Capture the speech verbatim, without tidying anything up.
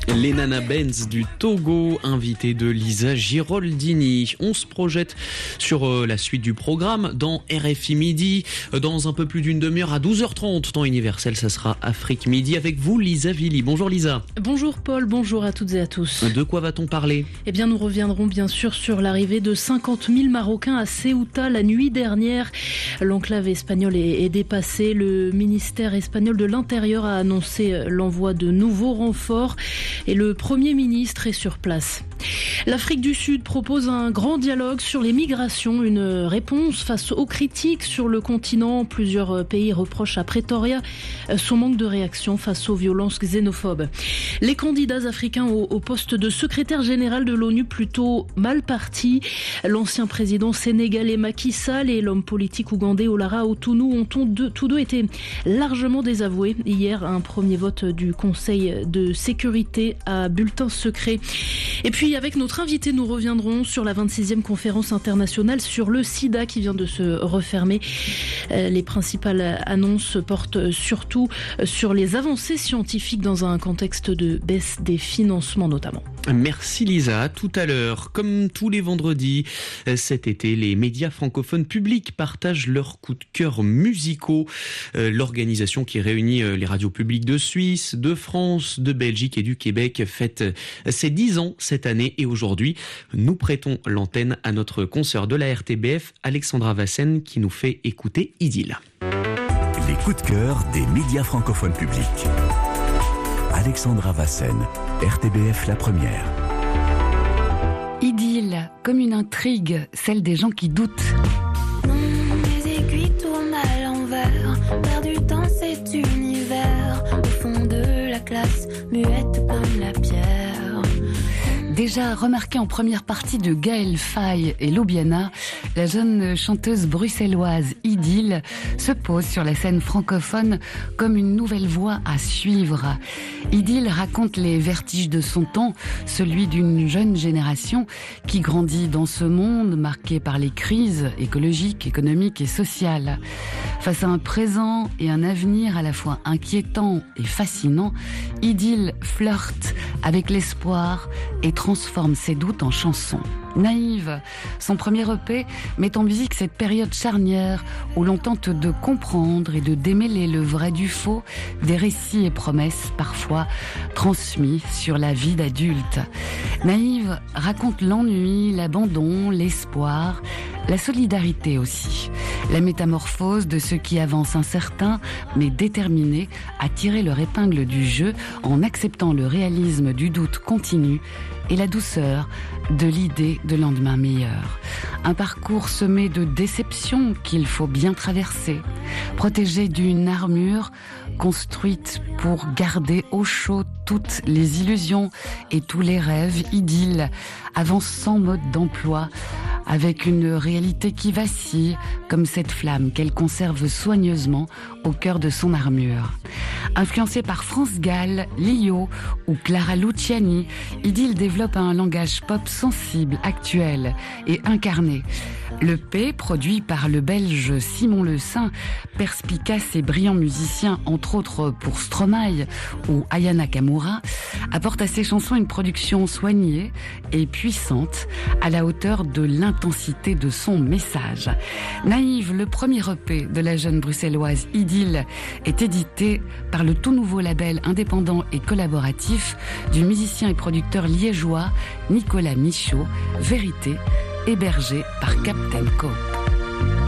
Les Nana Benz du Togo, invité de Lisa Giroldini. On se projette sur euh, la suite du programme dans R F I Midi. Dans un peu plus d'une demi-heure à douze heures trente, temps universel, ça sera Afrique Midi avec vous, Lisa Villy. Bonjour Lisa. Bonjour Paul, bonjour à toutes et à tous. De quoi va-t-on parler ? Eh bien, nous reviendrons bien sûr sur l'arrivée de cinquante mille Marocains à Ceuta la nuit dernière. L'enclave espagnole est, est dépassée. Le ministère espagnol de l'Intérieur a annoncé l'envoi de nouveaux renforts. Et le Premier ministre est sur place. L'Afrique du Sud propose un grand dialogue sur les migrations, une réponse face aux critiques sur le continent. Plusieurs pays reprochent à Pretoria son manque de réaction face aux violences xénophobes. Les candidats africains au, au poste de secrétaire général de l'ONU plutôt mal partis. L'ancien président sénégalais Macky Sall et l'homme politique ougandais Olara Otunu ont tous deux été largement désavoués. Hier, un premier vote du Conseil de sécurité à bulletin secret. Et puis avec notre invité, nous reviendrons sur la vingt-sixième conférence internationale sur le sida qui vient de se refermer. Les principales annonces portent surtout sur les avancées scientifiques dans un contexte de baisse des financements notamment. Merci Lisa, à tout à l'heure. Comme tous les vendredis, cet été, les médias francophones publics partagent leurs coups de cœur musicaux. L'organisation qui réunit les radios publiques de Suisse, de France, de Belgique et du Québec fête ses dix ans cette année et aujourd'hui, nous prêtons l'antenne à notre consoeur de la R T B F, Alexandra Vassen, qui nous fait écouter Idylle. Les coups de cœur des médias francophones publics. Alexandra Vassen, R T B F La Première. Idylle, comme une intrigue, celle des gens qui doutent. Non, mes aiguilles tournent à l'envers, perdu dans cet univers, au fond de la classe, muette comme la pierre. Déjà remarquée en première partie de Gaëlle Faye et Lobiana, la jeune chanteuse bruxelloise Idylle se pose sur la scène francophone comme une nouvelle voie à suivre. Idylle raconte les vertiges de son temps, celui d'une jeune génération qui grandit dans ce monde marqué par les crises écologiques, économiques et sociales. Face à un présent et un avenir à la fois inquiétant et fascinant, Idylle flirte avec l'espoir et transforme ses doutes en chansons. Naïve, son premier E P met en musique cette période charnière où l'on tente de comprendre et de démêler le vrai du faux, des récits et promesses parfois transmis sur la vie d'adulte. Naïve raconte l'ennui, l'abandon, l'espoir, la solidarité aussi, la métamorphose de ceux qui avancent incertains mais déterminés à tirer leur épingle du jeu en acceptant le réalisme du doute continu et la douceur de l'idée de lendemain meilleur. Un parcours semé de déceptions qu'il faut bien traverser, protégé d'une armure construite pour garder au chaud toutes les illusions et tous les rêves. Idylle avance sans mode d'emploi, avec une réalité qui vacille, comme cette flamme qu'elle conserve soigneusement au cœur de son armure. Influencée par France Gall, Lio ou Clara Luciani, Idylle développe un langage pop sensible, actuel et incarné. Le P, produit par le Belge Simon Le Saint, perspicace et brillant musicien, entre autres pour Stromae ou Aya Nakamura, apporte à ses chansons une production soignée et puissante, à la hauteur de l'intensité de son message. Naïve, le premier E P de la jeune bruxelloise Idylle, est édité par le tout nouveau label indépendant et collaboratif du musicien et producteur liégeois Nicolas Michaud, Vérité, hébergé par Captain Cope.